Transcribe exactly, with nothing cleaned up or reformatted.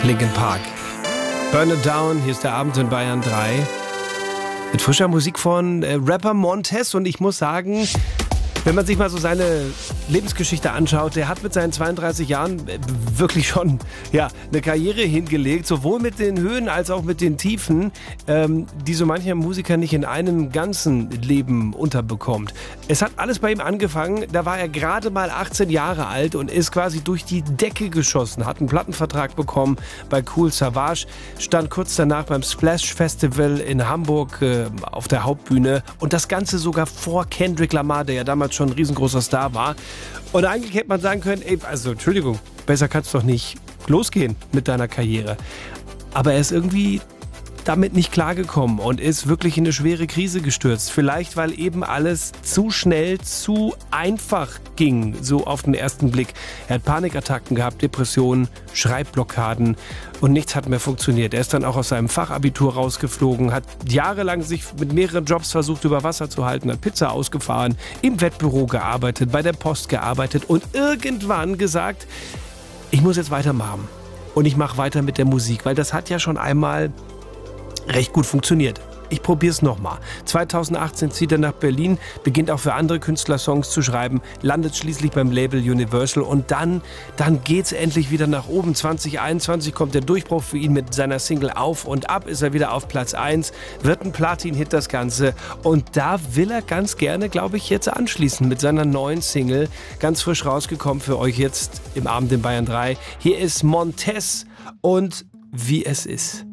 Linkin Park. Burn It Down, hier ist der Abend in Bayern drei. Mit frischer Musik von äh, Rapper Montez. Und ich muss sagen, wenn man sich mal so seine Lebensgeschichte anschaut, der hat mit seinen zweiunddreißig Jahren wirklich schon ja, eine Karriere hingelegt, sowohl mit den Höhen als auch mit den Tiefen, ähm, die so mancher Musiker nicht in einem ganzen Leben unterbekommt. Es hat alles bei ihm angefangen, da war er gerade mal achtzehn Jahre alt und ist quasi durch die Decke geschossen, hat einen Plattenvertrag bekommen bei Cool Savage, stand kurz danach beim Splash Festival in Hamburg äh, auf der Hauptbühne und das Ganze sogar vor Kendrick Lamar, der ja damals schon ein riesengroßer Star war. Und eigentlich hätte man sagen können, ey, also Entschuldigung, besser kann es doch nicht losgehen mit deiner Karriere. Aber er ist irgendwie damit nicht klargekommen und ist wirklich in eine schwere Krise gestürzt. Vielleicht, weil eben alles zu schnell, zu einfach ging, so auf den ersten Blick. Er hat Panikattacken gehabt, Depressionen, Schreibblockaden und nichts hat mehr funktioniert. Er ist dann auch aus seinem Fachabitur rausgeflogen, hat jahrelang sich mit mehreren Jobs versucht, über Wasser zu halten, hat Pizza ausgefahren, im Wettbüro gearbeitet, bei der Post gearbeitet und irgendwann gesagt, ich muss jetzt weitermachen. Und ich mache weiter mit der Musik, weil das hat ja schon einmal recht gut funktioniert. Ich probiere es nochmal. zweitausendachtzehn zieht er nach Berlin, beginnt auch für andere Künstler Songs zu schreiben, landet schließlich beim Label Universal und dann, dann geht's endlich wieder nach oben. zwanzig einundzwanzig kommt der Durchbruch für ihn mit seiner Single Auf und Ab, ist er wieder auf Platz eins, wird ein Platin-Hit das Ganze und da will er ganz gerne, glaube ich, jetzt anschließen mit seiner neuen Single, ganz frisch rausgekommen für euch jetzt im Abend in Bayern drei. Hier ist Montez und Wie es ist.